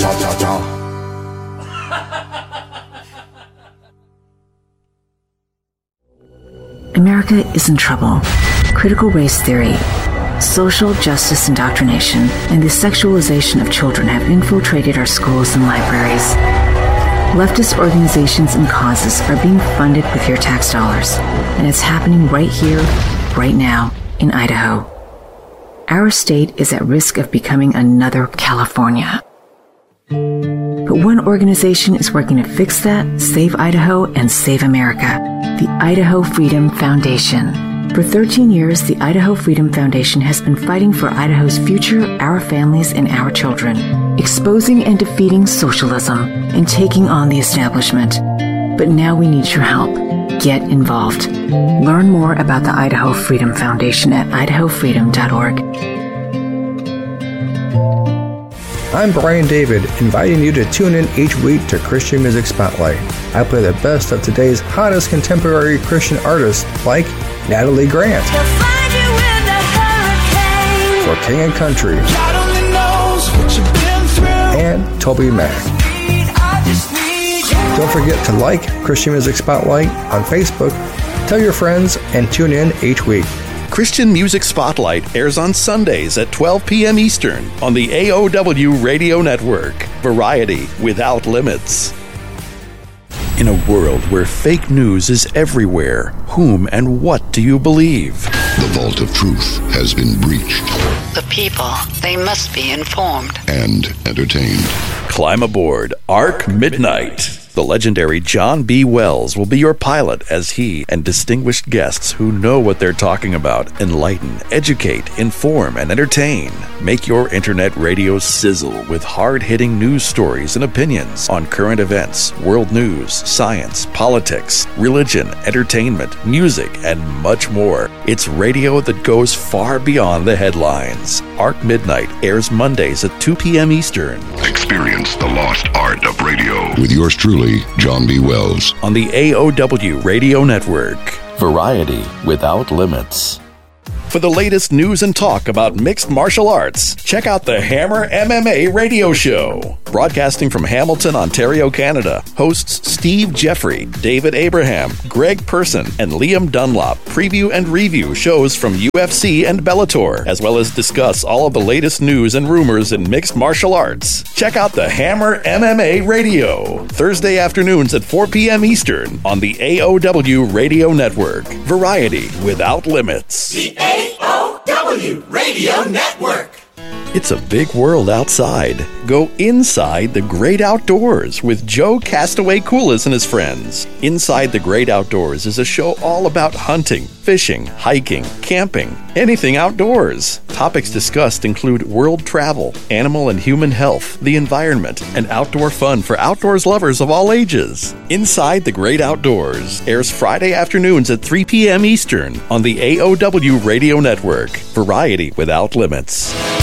Cha-cha-cha. America is in trouble. Critical race theory, social justice indoctrination, and the sexualization of children have infiltrated our schools and libraries. Leftist organizations and causes are being funded with your tax dollars, and it's happening right here, right now, in Idaho. Our state is at risk of becoming another California. But one organization is working to fix that, save Idaho, and save America. The Idaho Freedom Foundation. For 13 years, the Idaho Freedom Foundation has been fighting for Idaho's future, our families, and our children, exposing and defeating socialism and taking on the establishment. But now we need your help. Get involved. Learn more about the Idaho Freedom Foundation at idahofreedom.org. I'm Brian David, inviting you to tune in each week to Christian Music Spotlight. I play the best of today's hottest contemporary Christian artists like Natalie Grant for King and Country and Toby Mac. Don't forget to like Christian Music Spotlight on Facebook, tell your friends, and tune in each week. Christian Music Spotlight airs on Sundays at 12 p.m. Eastern on the AOW Radio Network. Variety without limits. In a world where fake news is everywhere, whom and what do you believe? The vault of truth has been breached. The people, they must be informed and entertained. Climb aboard Ark Midnight. The legendary John B. Wells will be your pilot as he and distinguished guests who know what they're talking about enlighten, educate, inform, and entertain. Make your internet radio sizzle with hard-hitting news stories and opinions on current events, world news, science, politics, religion, entertainment, music, and much more. It's radio that goes far beyond the headlines. Ark Midnight airs Mondays at 2 p.m. Eastern. Experience the lost art of radio with yours truly, John B. Wells, on the AOW Radio Network. Variety without limits. For the latest news and talk about mixed martial arts, check out the Hammer MMA radio show. Broadcasting from Hamilton, Ontario, Canada, hosts Steve Jeffrey, David Abraham, Greg Person, and Liam Dunlop preview and review shows from UFC and Bellator, as well as discuss all of the latest news and rumors in mixed martial arts. Check out the Hammer MMA radio, Thursday afternoons at 4 p.m. Eastern on the AOW Radio Network. Variety without limits. The AOW Radio Network. It's a big world outside. Go inside the great outdoors with Joe Castaway Coolis and his friends. Inside the Great Outdoors is a show all about hunting, fishing, hiking, camping, anything outdoors. Topics discussed include world travel, animal and human health, the environment, and outdoor fun for outdoors lovers of all ages. Inside the Great Outdoors airs Friday afternoons at 3 p.m. Eastern on the AOW Radio Network. Variety without limits.